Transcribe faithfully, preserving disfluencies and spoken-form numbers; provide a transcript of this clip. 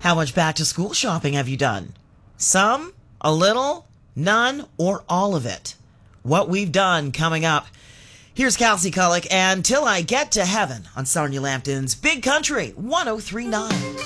How much back-to-school shopping have you done? Some? A little? None? Or all of it? What we've done coming up. Here's Kelsey Cullick and Till I Get to Heaven on Sarnia Lambton's Big Country one oh three point nine.